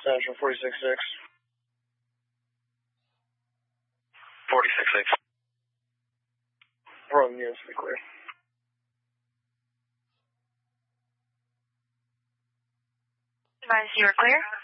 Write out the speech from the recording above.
Central 46-6. 46-6. We're on the units to be clear. Advise you are clear.